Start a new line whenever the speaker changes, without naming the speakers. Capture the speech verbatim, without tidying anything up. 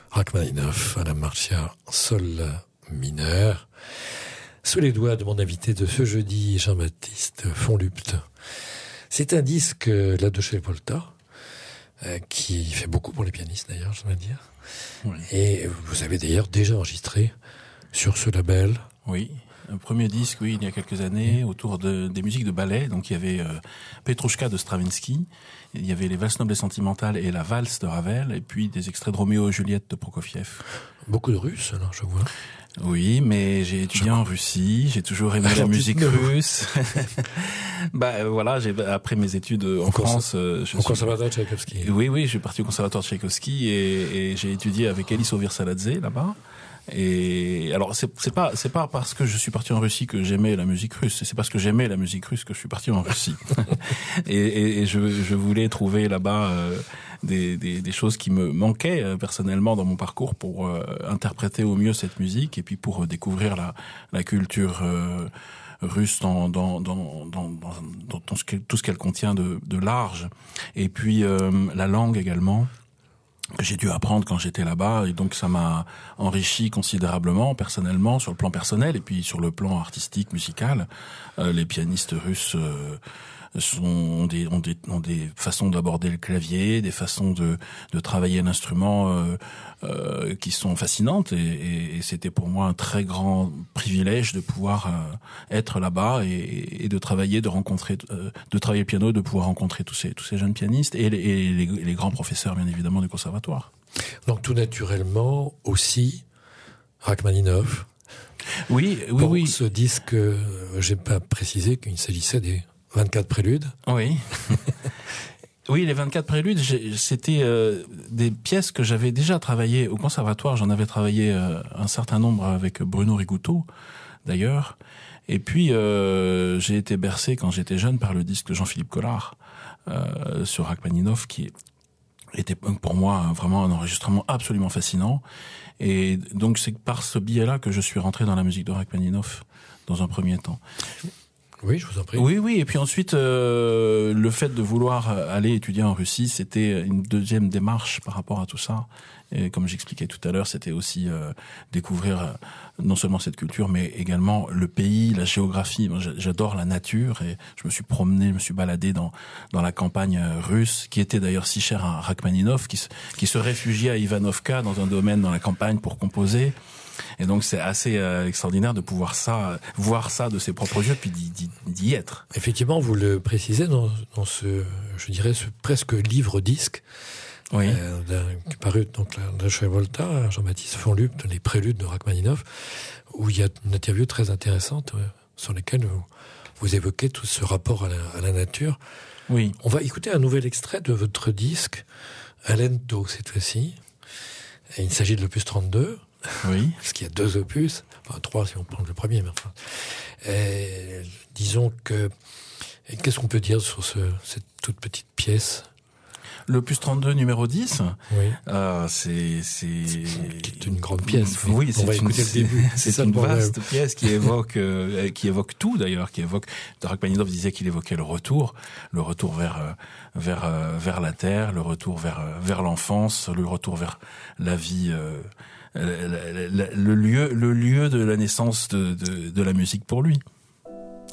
Rachmaninov à la Marcia sol mineur, sous les doigts de mon invité de ce jeudi, Jean-Baptiste Fonlupt. C'est un disque, La Dolce Volta, euh, qui fait beaucoup pour les pianistes d'ailleurs, je dois dire. Oui. Et vous avez d'ailleurs déjà enregistré sur ce label.
Oui, un premier disque, oui, il y a quelques années, autour de, des musiques de ballet. Donc il y avait euh, Petrouchka de Stravinsky, il y avait les Valses nobles et sentimentales et la valse de Ravel, et puis des extraits de Roméo et Juliette de Prokofiev.
Beaucoup de Russes, alors, je vois.
Oui, mais j'ai étudié je... en Russie, j'ai toujours aimé alors, la musique russe. bah euh, voilà, j'ai après mes études en, en France, euh,
je au suis... conservatoire de Tchaïkovski.
Oui, oui, je suis parti au conservatoire de Tchaïkovski et, et j'ai étudié avec Elis Ovirsaladze là-bas. Et alors c'est c'est pas c'est pas parce que je suis parti en Russie que j'aimais la musique russe, c'est parce que j'aimais la musique russe que je suis parti en Russie. et, et, et je je voulais trouver là-bas euh, des des des choses qui me manquaient euh, personnellement dans mon parcours pour euh, interpréter au mieux cette musique et puis pour euh, découvrir la la culture euh, russe dans dans dans dans dans, dans tout ce qu'elle, tout ce qu'elle contient de de large, et puis euh, la langue également, que j'ai dû apprendre quand j'étais là-bas, et donc ça m'a enrichi considérablement personnellement, sur le plan personnel et puis sur le plan artistique, musical. Euh, les pianistes russes euh, sont ont des ont des ont des façons d'aborder le clavier, des façons de de travailler l'instrument euh, euh, qui sont fascinantes, et, et, et c'était pour moi un très grand privilège de pouvoir euh, être là-bas et, et de travailler, de rencontrer, euh, de travailler le piano, de pouvoir rencontrer tous ces tous ces jeunes pianistes et les, et les, les grands professeurs bien évidemment du conservatoire.
Donc tout naturellement aussi Rachmaninov.
Oui, oui,
pour
oui.
Ce disque, euh, j'ai pas précisé qu'il s'agissait des vingt-quatre préludes.
Oui. Oui, les vingt-quatre préludes, c'était euh, des pièces que j'avais déjà travaillées au conservatoire. J'en avais travaillé euh, un certain nombre avec Bruno Rigouteau, d'ailleurs. Et puis, euh, j'ai été bercé quand j'étais jeune par le disque de Jean-Philippe Collard euh, sur Rachmaninov, qui était pour moi vraiment un enregistrement absolument fascinant. Et donc, c'est par ce biais-là que je suis rentré dans la musique de Rachmaninov dans un premier temps.
Oui, je vous en prie.
Oui, oui. Et puis ensuite, euh, le fait de vouloir aller étudier en Russie, c'était une deuxième démarche par rapport à tout ça. Et comme j'expliquais tout à l'heure, c'était aussi euh, découvrir euh, non seulement cette culture, mais également le pays, la géographie. Moi, j'adore la nature et je me suis promené, je me suis baladé dans dans la campagne russe, qui était d'ailleurs si chère à Rachmaninov, qui se, qui se réfugiait à Ivanovka dans un domaine dans la campagne pour composer. Et donc c'est assez euh, extraordinaire de pouvoir ça, voir ça de ses propres yeux, puis d'y, d'y, d'y être.
Effectivement, vous le précisez dans, dans ce, je dirais, ce presque livre-disque,
oui,
euh, qui paru donc la Dolce Volta, Jean-Baptiste Fonlupt, les préludes de Rachmaninov, où il y a une interview très intéressante euh, sur laquelle vous, vous évoquez tout ce rapport à la, à la nature.
Oui.
On va écouter un nouvel extrait de votre disque, Alento cette fois-ci. Et il s'agit de l'opus trente-deux.
Oui.
Parce qu'il y a deux opus, enfin trois si on prend le premier, mais enfin. Et, disons que, et qu'est-ce qu'on peut dire sur ce, cette toute petite pièce?
L'opus trente-deux numéro dix,
oui.
euh, c'est, c'est,
c'est une grande pièce.
Oui,
on
c'est
va
une,
écouter le début.
C'est, c'est une vaste pièce qui évoque, euh, qui évoque tout d'ailleurs, qui évoque. Rachmaninov disait qu'il évoquait le retour, le retour vers, euh, vers, euh, vers la terre, le retour vers, euh, vers l'enfance, le retour vers la vie. Euh, Le, le, le lieu, le lieu de la naissance de, de, de la musique pour lui.